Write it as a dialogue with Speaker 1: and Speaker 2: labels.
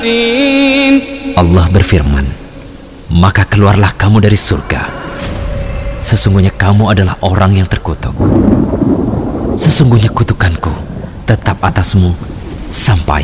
Speaker 1: Allah berfirman, maka keluarlah kamu dari surga. Sesungguhnya kamu adalah orang yang terkutuk. Sesungguhnya kutukanku tetap atasmu sampai